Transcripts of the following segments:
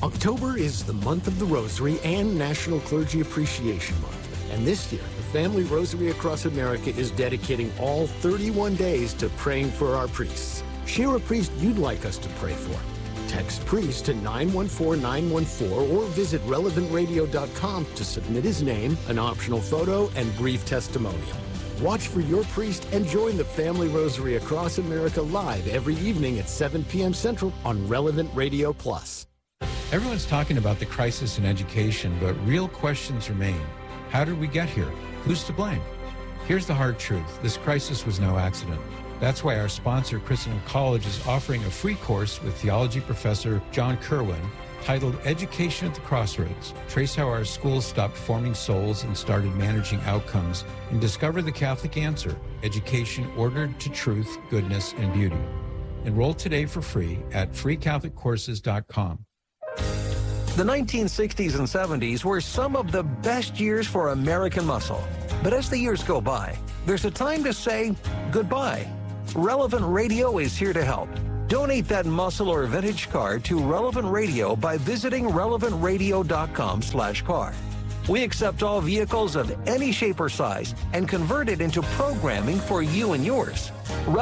October is the month of the Rosary and National Clergy Appreciation Month. And this year, the Family Rosary Across America is dedicating all 31 days to praying for our priests. Share a priest you'd like us to pray for. Text priest to 914-914 or visit relevantradio.com to submit his name, an optional photo, and brief testimonial. Watch for your priest and join the Family Rosary Across America live every evening at 7 p.m. Central on Relevant Radio Plus. Everyone's talking about the crisis in education, but real questions remain. How did we get here? Who's to blame? Here's the hard truth. This crisis was no accident. That's why our sponsor, Christendom College, is offering a free course with theology professor John Kerwin titled Education at the Crossroads. Trace how our schools stopped forming souls and started managing outcomes, and discover the Catholic answer, education ordered to truth, goodness, and beauty. Enroll today for free at freecatholiccourses.com. The 1960s and 70s were some of the best years for American muscle. But as the years go by, there's a time to say goodbye. Relevant Radio is here to help. Donate that muscle or vintage car to Relevant Radio by visiting relevantradio.com/car. We accept all vehicles of any shape or size and convert it into programming for you and yours.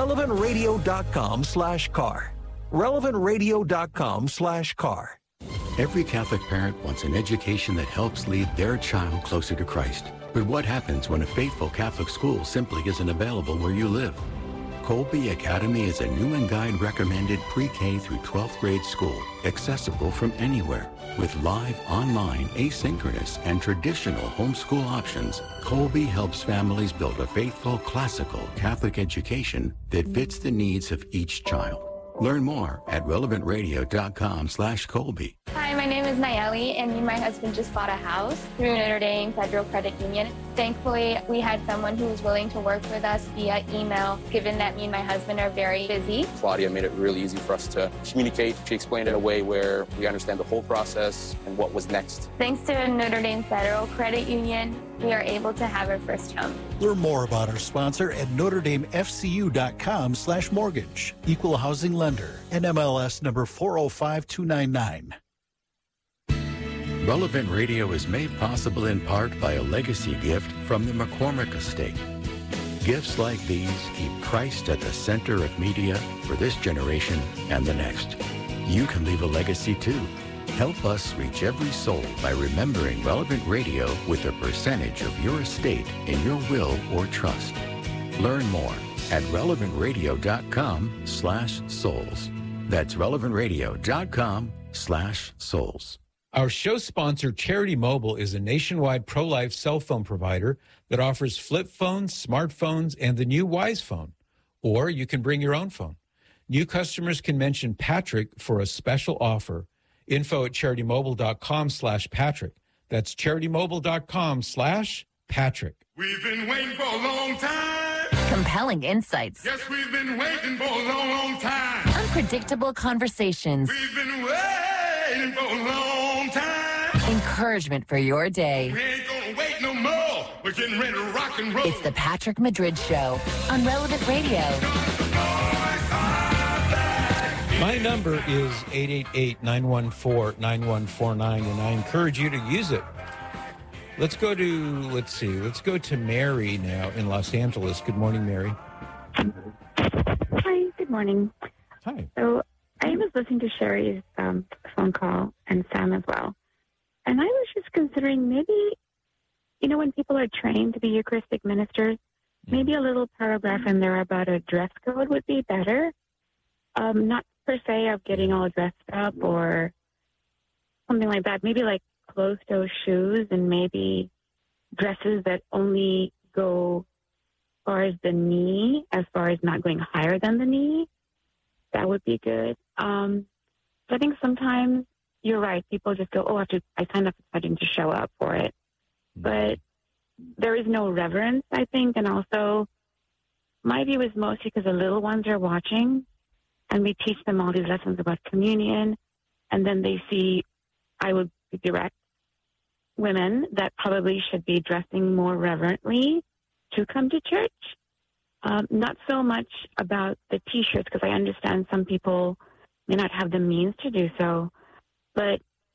relevantradio.com/car. relevantradio.com/car. Every Catholic parent wants an education that helps lead their child closer to Christ. But what happens when a faithful Catholic school simply isn't available where you live? Colby Academy is a Newman Guide recommended pre-K through 12th grade school, accessible from anywhere. With live, online, asynchronous, and traditional homeschool options, Colby helps families build a faithful, classical Catholic education that fits the needs of each child. Learn more at relevantradio.com/Colby. Hi, my name is Nayeli, and me and my husband just bought a house through Notre Dame Federal Credit Union. Thankfully, we had someone who was willing to work with us via email, given that me and my husband are very busy. Claudia made it really easy for us to communicate. She explained it in a way where we understand the whole process and what was next. Thanks to Notre Dame Federal Credit Union, we are able to have our first home. Learn more about our sponsor at NotreDameFCU.com/mortgage. Equal housing lender. NMLS number 405299. Relevant Radio is made possible in part by a legacy gift from the McCormick Estate. Gifts like these keep Christ at the center of media for this generation and the next. You can leave a legacy too. Help us reach every soul by remembering Relevant Radio with a percentage of your estate in your will or trust. Learn more at relevantradio.com/souls. That's relevantradio.com/souls. Our show sponsor, Charity Mobile, is a nationwide pro-life cell phone provider that offers flip phones, smartphones, and the new Wise phone. Or you can bring your own phone. New customers can mention Patrick for a special offer. Info at CharityMobile.com/Patrick. That's CharityMobile.com/Patrick. We've been waiting for a long time. Compelling insights. Yes, we've been waiting for a long, long time. Unpredictable conversations. We've been waiting for a long time. Encouragement for your day. We ain't gonna wait no more. We're getting ready to rock and roll. It's the Patrick Madrid Show on Relevant Radio. My number is 888-914-9149, and I encourage you to use it. Let's go to Mary now in Los Angeles. Good morning, Mary. Hi, good morning. Hi. So I was listening to Sherry's phone call and Sam as well. And I was just considering maybe, when people are trained to be Eucharistic ministers, maybe a little paragraph in there about a dress code would be better. Not per se of getting all dressed up or something like that. Maybe like closed-toe shoes and maybe dresses that only go as far as the knee, as far as not going higher than the knee. That would be good. So I think sometimes you're right. People just go, I signed up for to show up for it. But there is no reverence, I think. And also my view is mostly because the little ones are watching and we teach them all these lessons about communion. And then they see, I would direct women that probably should be dressing more reverently to come to church. Not so much about the T-shirts, because I understand some people may not have the means to do so. But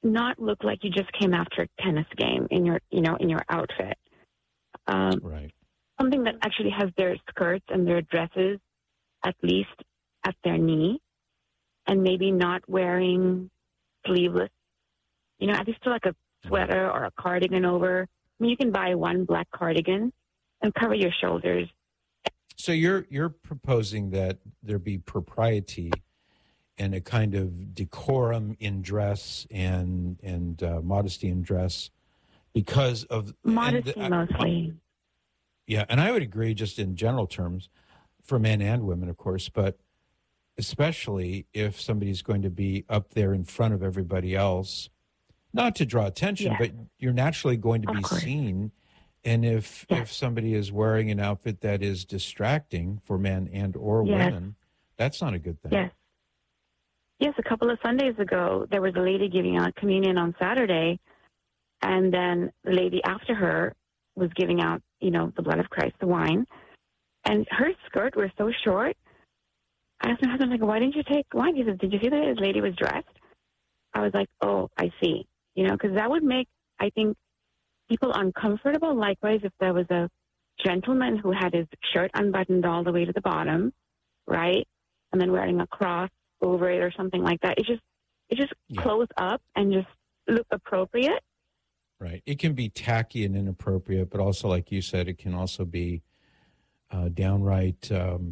not look like you just came after a tennis game in your, in your outfit. Right. Something that actually has their skirts and their dresses at least at their knee, and maybe not wearing sleeveless, at least like a sweater or a cardigan over. I mean, you can buy one black cardigan and cover your shoulders. So you're proposing that there be propriety and a kind of decorum in dress and modesty in dress because of modesty mostly. Yeah, and I would agree just in general terms for men and women, of course, but especially if somebody's going to be up there in front of everybody else, not to draw attention, but you're naturally going to be seen. And if somebody is wearing an outfit that is distracting for men and or women, that's not a good thing. Yes, a couple of Sundays ago, there was a lady giving out communion on Saturday, and then the lady after her was giving out, the blood of Christ, the wine, and her skirt was so short. I asked my husband, like, why didn't you take wine? He said, did you see the way this lady was dressed? I was like, oh, I see. Because that would make, I think, people uncomfortable. Likewise, if there was a gentleman who had his shirt unbuttoned all the way to the bottom, right, and then wearing a cross over it or something like that, it just close up and just look appropriate. Right. It can be tacky and inappropriate, but also, like you said, it can also be downright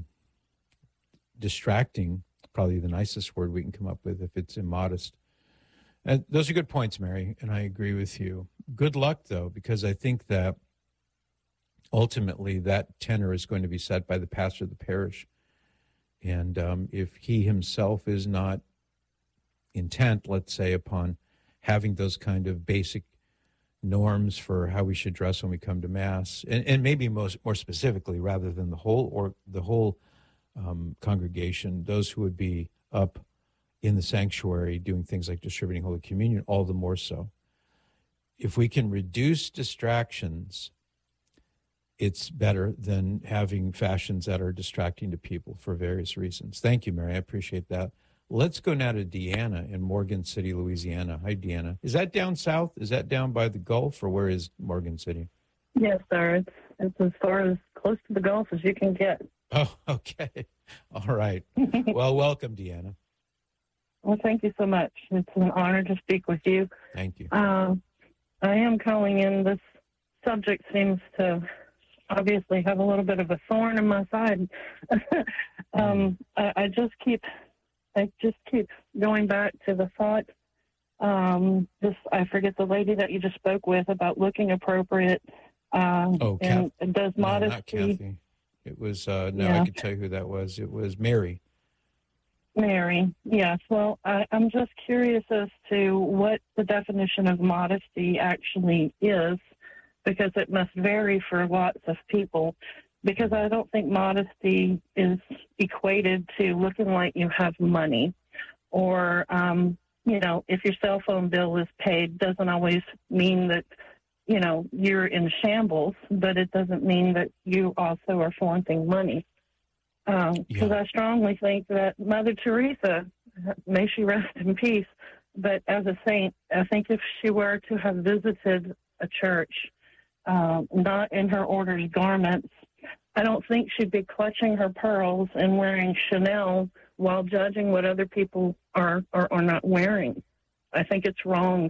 distracting, probably the nicest word we can come up with if it's immodest. And those are good points, Mary, and I agree with you. Good luck, though, because I think that ultimately that tenor is going to be set by the pastor of the parish. And if he himself is not intent, let's say, upon having those kind of basic norms for how we should dress when we come to Mass, and maybe more specifically, rather than the whole congregation, those who would be up in the sanctuary doing things like distributing Holy Communion, all the more so. If we can reduce distractions, it's better than having fashions that are distracting to people for various reasons. Thank you, Mary. I appreciate that. Let's go now to Deanna in Morgan City, Louisiana. Hi, Deanna. Is that down south? Is that down by the Gulf, or where is Morgan City? Yes, sir. It's as far as close to the Gulf as you can get. Oh, okay. All right. Well, welcome, Deanna. Well, thank you so much. It's an honor to speak with you. Thank you. I am calling in. This subject seems to obviously have a little bit of a thorn in my side. I just keep going back to the thought. I forget the lady that you just spoke with about looking appropriate. And does modesty? No, not Kathy. It was I could tell you who that was. It was Mary. Mary, yes. Well, I'm just curious as to what the definition of modesty actually is, because it must vary for lots of people. Because I don't think modesty is equated to looking like you have money, or if your cell phone bill is paid, doesn't always mean that you're in shambles, but it doesn't mean that you also are flaunting money. Because I strongly think that Mother Teresa, may she rest in peace, but as a saint, I think if she were to have visited a church, not in her order's garments, I don't think she'd be clutching her pearls and wearing Chanel while judging what other people are not wearing. I think it's wrong.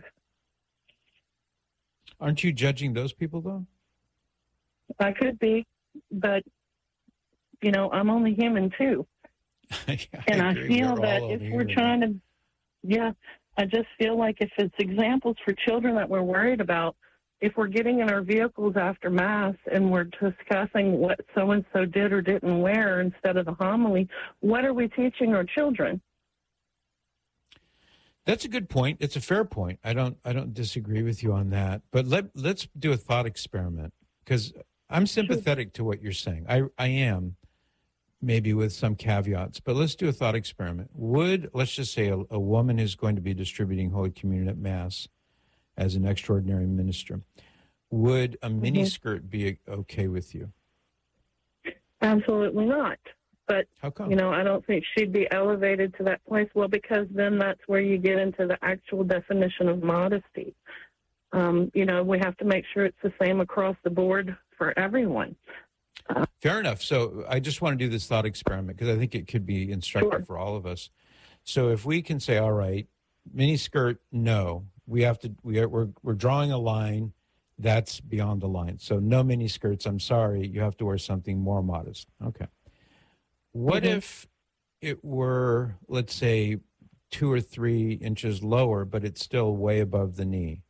Aren't you judging those people, though? I could be, but I'm only human too. I feel that if we're trying to, I just feel like if it's examples for children that we're worried about, if we're getting in our vehicles after Mass and we're discussing what so-and-so did or didn't wear instead of the homily, what are we teaching our children? That's a good point. It's a fair point. I don't disagree with you on that. But let's do a thought experiment, because I'm sympathetic to what you're saying. I am, maybe with some caveats, but let's do a thought experiment. Let's just say a woman is going to be distributing Holy Communion at Mass as an extraordinary minister. Would a miniskirt be okay with you? Absolutely not. But, how come? you know, I don't think she'd be elevated to that place. Well, because then that's where you get into the actual definition of modesty. You know, we have to make sure it's the same across the board for everyone. Fair enough. So I just want to do this thought experiment because I think it could be instructive for all of us. So if we can say, all right, miniskirt, no, we're drawing a line that's beyond the line. So no miniskirts. I'm sorry, you have to wear something more modest. Okay. What if it were, let's say, 2 or 3 inches lower, but it's still way above the knee?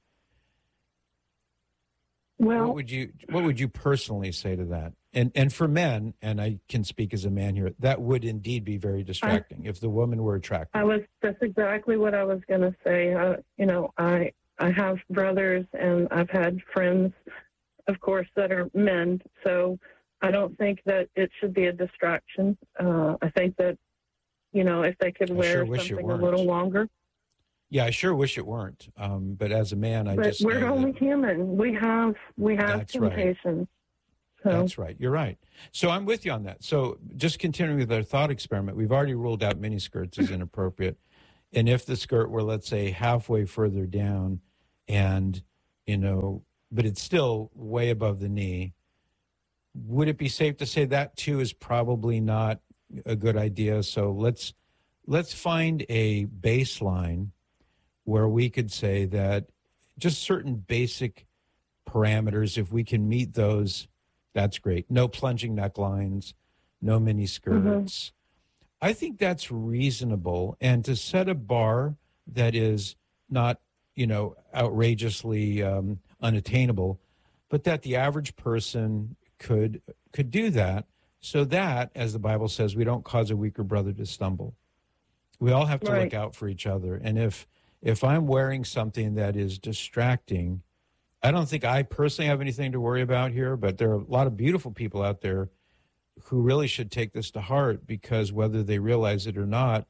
Well, what would you personally say to that? And for men, and I can speak as a man here, that would indeed be very distracting if the woman were attractive. That's exactly what I was going to say. You know, I have brothers and I've had friends, of course, that are men. So I don't think that it should be a distraction. I think that, you know, if they could wear something a little longer. Yeah, I sure wish it weren't. But as a man, we're only human. We have temptations. So. That's right. You're right. So I'm with you on that. So just continuing with our thought experiment, we've already ruled out miniskirts as inappropriate. And if the skirt were, let's say, halfway further down and, you know, but it's still way above the knee, would it be safe to say that too is probably not a good idea? So let's find a baseline where we could say that just certain basic parameters, if we can meet those, that's great. No plunging necklines, no mini skirts. I think that's reasonable. And to set a bar that is not, you know, outrageously unattainable, but that the average person could do that so that, as the Bible says, we don't cause a weaker brother to stumble. We all have to look out for each other. And if I'm wearing something that is distracting, I don't think I personally have anything to worry about here, but there are a lot of beautiful people out there who really should take this to heart because whether they realize it or not,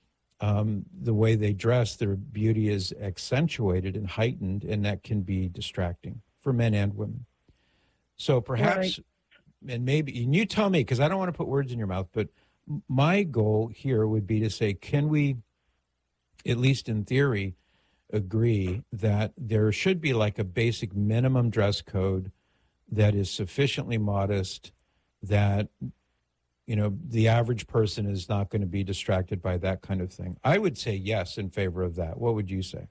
the way they dress, their beauty is accentuated and heightened, and that can be distracting for men and women. So perhaps, and you tell me, because I don't want to put words in your mouth, but my goal here would be to say, can we, at least in theory, agree that there should be like a basic minimum dress code that is sufficiently modest that, you know, the average person is not going to be distracted by that kind of thing? I would say yes in favor of that. What would you say?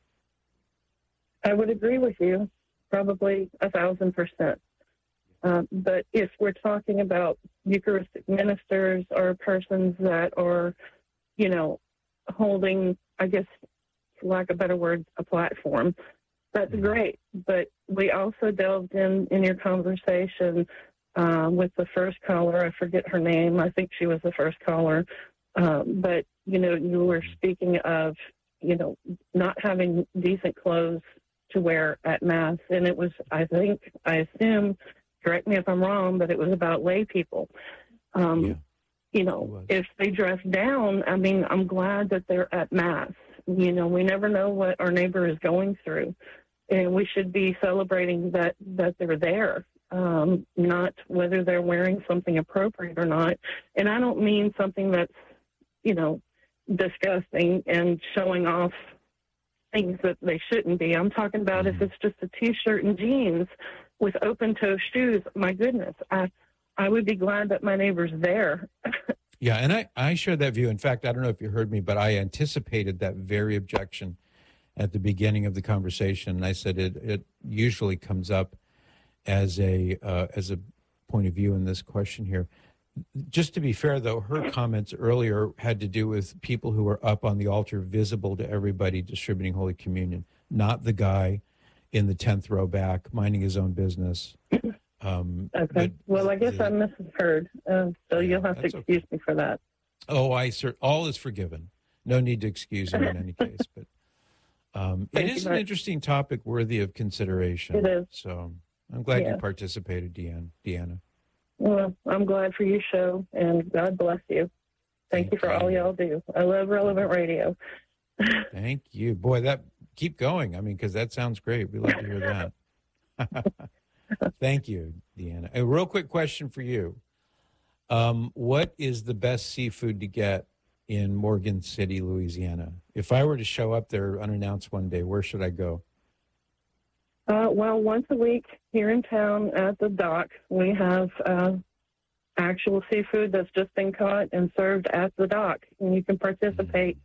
I would agree with you, probably 1,000%. But if we're talking about Eucharistic ministers or persons that are, you know, holding, I guess, for lack of better words, a platform, that's great. But we also delved in your conversation with the first caller. I forget her name. I think she was the first caller. But, you know, you were speaking of, you know, not having decent clothes to wear at Mass. And it was, I assume, correct me if I'm wrong, but it was about lay people. You know, if they dress down, I mean, I'm glad that they're at Mass. You know, we never know what our neighbor is going through. And we should be celebrating that they're there, not whether they're wearing something appropriate or not. And I don't mean something that's, you know, disgusting and showing off things that they shouldn't be. I'm talking about if it's just a T-shirt and jeans with open-toe shoes, my goodness, I would be glad that my neighbor's there. Yeah, and I share that view. In fact, I don't know if you heard me, but I anticipated that very objection at the beginning of the conversation. I said it usually comes up as a point of view in this question here. Just to be fair, though, her comments earlier had to do with people who were up on the altar visible to everybody distributing Holy Communion, not the guy in the 10th row back minding his own business. Okay. Well, I guess I misheard, so you'll have to excuse me for that. Oh, all is forgiven. No need to excuse him in any case. But it is an interesting topic worthy of consideration. It is. So I'm glad you participated, Deanna. Well, I'm glad for your show, and God bless you. Thank you for all y'all do. I love Relevant Radio. Thank you. Boy, keep going. I mean, because that sounds great. We love to hear that. Thank you, Deanna. A real quick question for you. What is the best seafood to get in Morgan City, Louisiana? If I were to show up there unannounced one day, where should I go? Well, once a week here in town at the dock, we have actual seafood that's just been caught and served at the dock, and you can participate.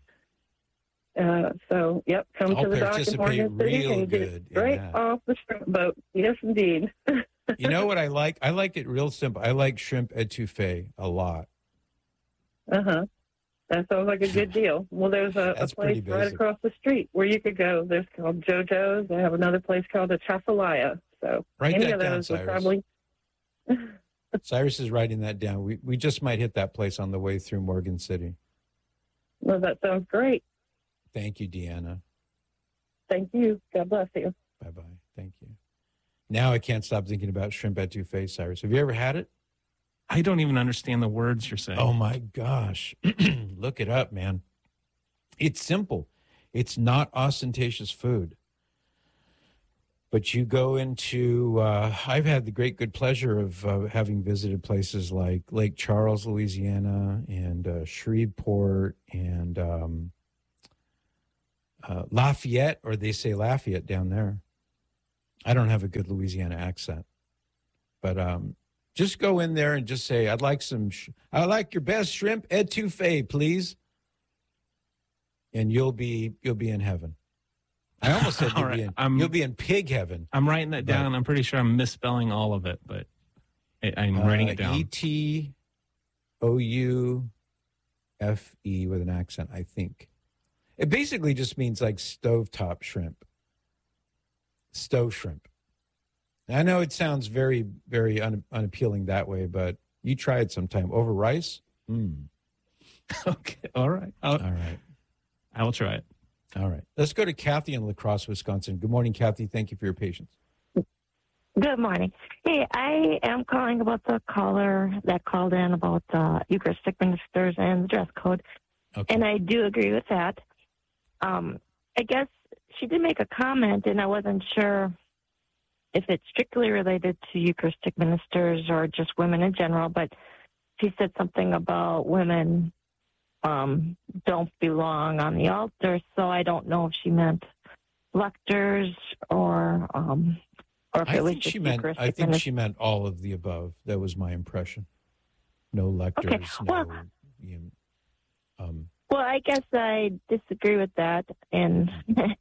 So, yep, come to the dock in Morgan City and get it straight off the shrimp boat. Yes, indeed. You know what I like? I like it real simple. I like shrimp etouffee a lot. Uh-huh. That sounds like a good deal. Well, there's a place right across the street where you could go. There's called JoJo's. They have another place called the Chafalaya. So write any that of down, those would Cyrus. probably... Cyrus is writing that down. We just might hit that place on the way through Morgan City. Well, that sounds great. Thank you, Deanna. Thank you. God bless you. Bye-bye. Thank you. Now I can't stop thinking about shrimp etouffee, Cyrus. Have you ever had it? I don't even understand the words you're saying. Oh, my gosh. Look it up, man. It's simple. It's not ostentatious food. But you go into, I've had the great good pleasure of having visited places like Lake Charles, Louisiana, and Shreveport, and Lafayette, or they say Lafayette down there. I don't have a good Louisiana accent. But just go in there and just say, I'd like your best shrimp etouffee, please. And you'll be in heaven. I almost said you'll be in pig heaven. I'm writing that down. I'm pretty sure I'm misspelling all of it, but I'm writing it down. Etoufe with an accent, I think. It basically just means like stovetop shrimp. Stove shrimp. I know it sounds very, very unappealing that way, but you try it sometime. Over rice? Okay. All right. All right. I will try it. All right. Let's go to Kathy in La Crosse, Wisconsin. Good morning, Kathy. Thank you for your patience. Good morning. Hey, I am calling about the caller that called in about Eucharistic ministers and the dress code. Okay. And I do agree with that. I guess she did make a comment, and I wasn't sure if it's strictly related to Eucharistic ministers or just women in general, but she said something about women don't belong on the altar, so I don't know if she meant lectors or if it was just Eucharistic. I think she meant all of the above. That was my impression. No lectors. Okay. Well, I guess I disagree with that, and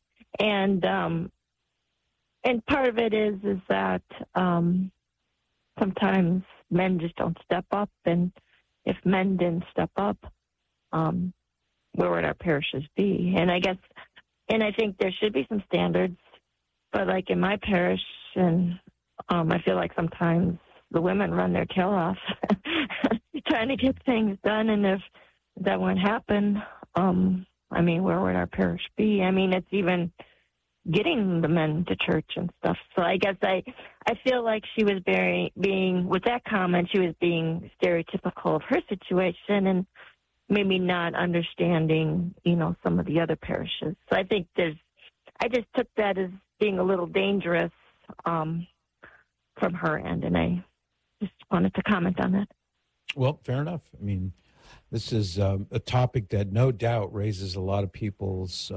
part of it is that sometimes men just don't step up, and if men didn't step up, where would our parishes be? And I think there should be some standards, but like in my parish, and I feel like sometimes the women run their tail off trying to get things done, and if that won't happen, where would our parish be? I mean, it's even getting the men to church and stuff. So I guess I feel like she was being with that comment, she was being stereotypical of her situation and maybe not understanding, some of the other parishes. So I think I just took that as being a little dangerous from her end, and I just wanted to comment on that. Well, fair enough. I mean, this is a topic that no doubt raises a lot of people's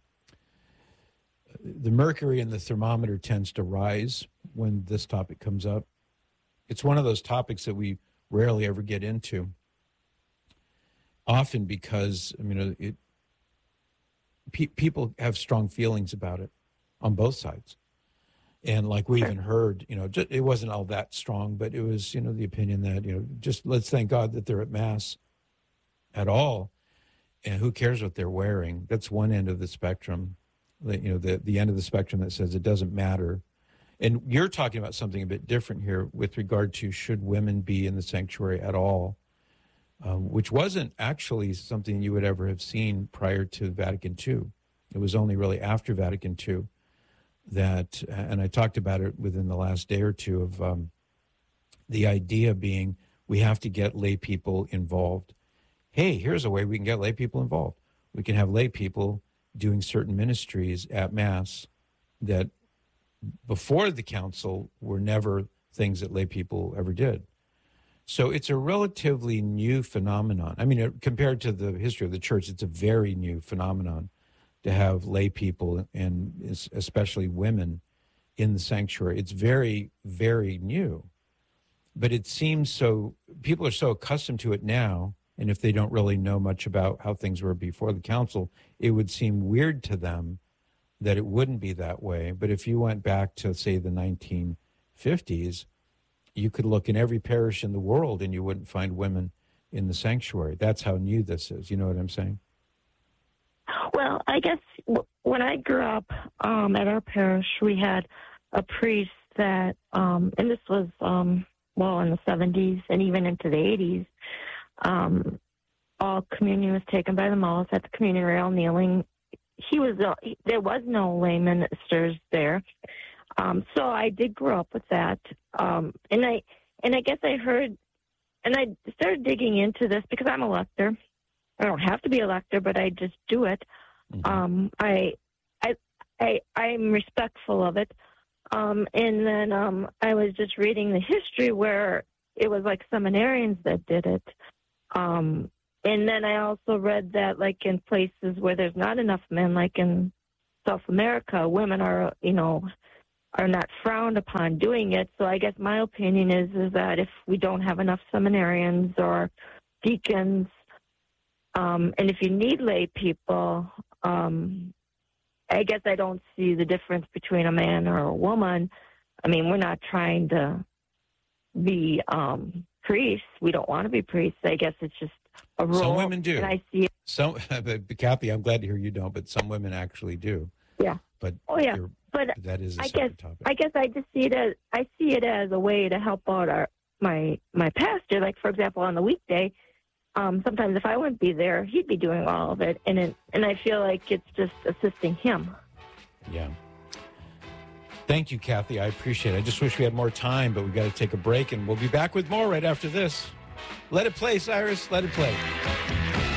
the mercury in the thermometer tends to rise when this topic comes up. It's one of those topics that we rarely ever get into, often because, people have strong feelings about it on both sides. And like we even heard, it wasn't all that strong, but it was, the opinion that, just let's thank God that they're at Mass at all. And who cares what they're wearing? That's one end of the spectrum. The end of the spectrum that says it doesn't matter. And you're talking about something a bit different here with regard to should women be in the sanctuary at all, which wasn't actually something you would ever have seen prior to Vatican II. It was only really after Vatican II that, and I talked about it within the last day or two, of the idea being we have to get lay people involved. Hey, here's a way we can get lay people involved. We can have lay people doing certain ministries at Mass that before the council were never things that lay people ever did. So it's a relatively new phenomenon. I mean, compared to the history of the church, it's a very new phenomenon to have lay people and especially women in the sanctuary. It's very, very new. But it seems so, people are so accustomed to it now, and if they don't really know much about how things were before the council, it would seem weird to them that it wouldn't be that way. But if you went back to, say, the 1950s, you could look in every parish in the world and you wouldn't find women in the sanctuary. That's how new this is. You know what I'm saying? Well, I guess when I grew up at our parish, we had a priest that, and this was, in the 70s and even into the 80s, all communion was taken by the moths at the communion rail, kneeling. There was no lay ministers there. So I did grow up with that. And I guess I heard, and I started digging into this because I'm a lector. I don't have to be a lector, but I just do it. I'm respectful of it. And then I was just reading the history where it was like seminarians that did it. And then I also read that like in places where there's not enough men, like in South America, women are not frowned upon doing it. So I guess my opinion is that if we don't have enough seminarians or deacons, and if you need lay people, I guess I don't see the difference between a man or a woman. I mean, we're not trying to be priests. We don't want to be priests. I guess it's just a role. Some women do. And I see it. Some, Kathy, I'm glad to hear you don't, but some women actually do. Yeah. But but that is a I separate guess topic. I guess I just see it as a way to help out my pastor. Like for example, on the weekday, sometimes if I wouldn't be there, he'd be doing all of it, and I feel like it's just assisting him. Yeah. Thank you, Kathy. I appreciate it. I just wish we had more time, but we got to take a break, and we'll be back with more right after this. Let it play, Cyrus. Let it play.